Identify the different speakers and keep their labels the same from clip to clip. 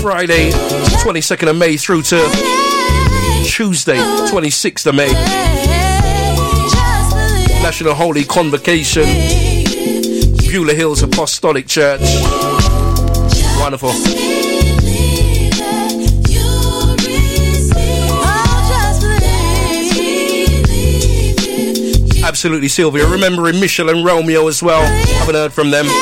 Speaker 1: Friday, 22nd of May through to Tuesday, 26th of May. National Holy Convocation, Beulah Hills Apostolic Church. Wonderful. Absolutely, Sylvia. Remembering Michelle and Romeo as well. Haven't heard from them.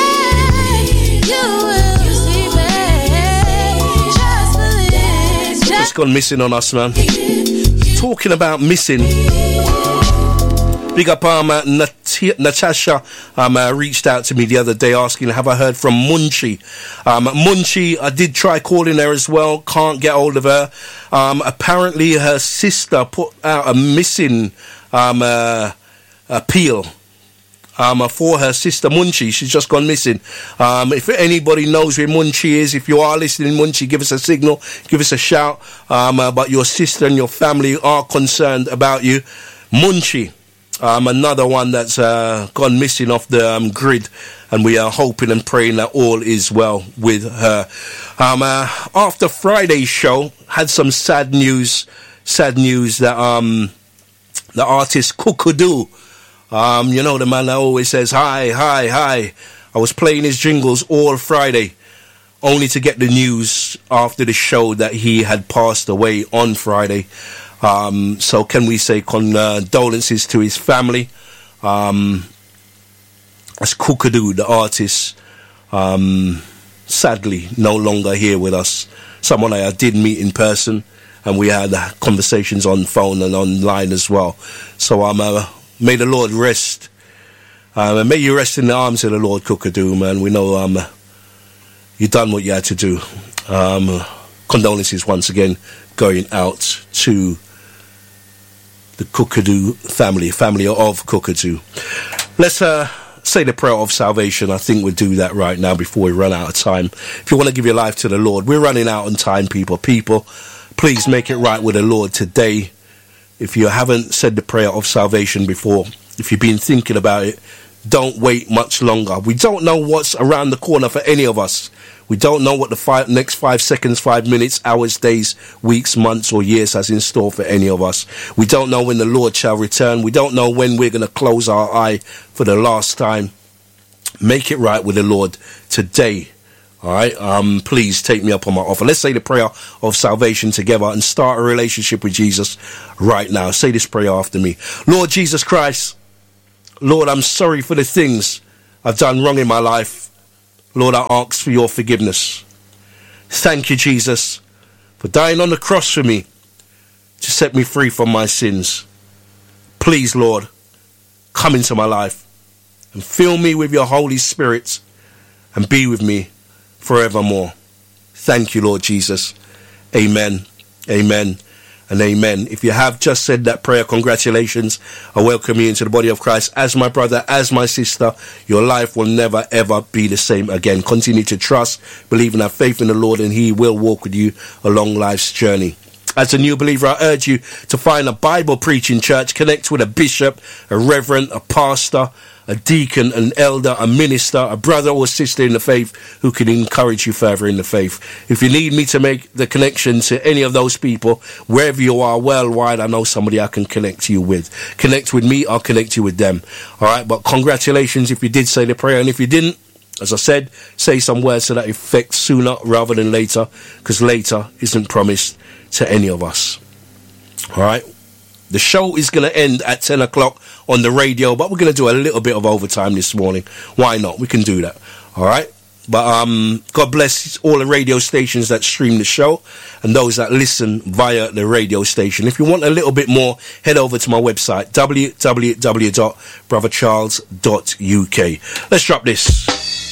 Speaker 1: Just gone missing on us, man. Talking about missing. Big up Natasha reached out to me the other day asking, have I heard from Munchie? Munchie, I did try calling her as well, can't get hold of her. Apparently her sister put out a missing appeal for her sister Munchie. She's just gone missing. If anybody knows where Munchie is, if you are listening, Munchie, give us a signal, give us a shout. But your sister and your family are concerned about you. Munchie, another one that's gone missing off the grid, and we are hoping and praying that all is well with her. After Friday's show, had some sad news that the artist Kokodoo, you know, the man that always says hi. I was playing his jingles all Friday, only to get the news after the show that he had passed away on Friday. So can we say condolences to his family? As Kokodoo, the artist, sadly no longer here with us. Someone I did meet in person, and we had conversations on phone and online as well. So may the Lord rest. And may you rest in the arms of the Lord, Kokodoo, man. We know you done what you had to do. Condolences once again going out to the Kokodoo family of Kokodoo. Let's say the prayer of salvation. I think we'll do that right now before we run out of time. If you want to give your life to the Lord, we're running out on time, people. Please make it right with the Lord today. If you haven't said the prayer of salvation before, if you've been thinking about it, don't wait much longer. We don't know what's around the corner for any of us. We don't know what the next 5 seconds, 5 minutes, hours, days, weeks, months or years has in store for any of us. We don't know when the Lord shall return. We don't know when we're going to close our eye for the last time. Make it right with the Lord today. All right, please take me up on my offer. Let's say the prayer of salvation together and start a relationship with Jesus right now. Say this prayer after me. Lord Jesus Christ, Lord, I'm sorry for the things I've done wrong in my life. Lord, I ask for your forgiveness. Thank you, Jesus, for dying on the cross for me to set me free from my sins. Please, Lord, come into my life and fill me with your Holy Spirit and be with me forevermore. Thank you, Lord Jesus. Amen, amen, and amen. If you have just said that prayer, congratulations. I welcome you into the body of Christ as my brother, as my sister. Your life will never, ever be the same again. Continue to trust, believe, and have faith in the Lord, and he will walk with you along life's journey. As a new believer, I urge you to find a Bible preaching church, connect with a bishop, a reverend, a pastor, a deacon, an elder, a minister, a brother or sister in the faith who can encourage you further in the faith. If you need me to make the connection to any of those people, wherever you are worldwide, I know somebody I can connect you with. Connect with me, I'll connect you with them. All right, but congratulations if you did say the prayer, and if you didn't, as I said, say some words to that effect sooner rather than later, because later isn't promised to any of us. All right. The show is going to end at 10 o'clock on the radio, but we're going to do a little bit of overtime this morning. Why not? We can do that. All right. But God bless all the radio stations that stream the show and those that listen via the radio station. If you want a little bit more, head over to my website, www.brothercharles.uk. Let's drop this.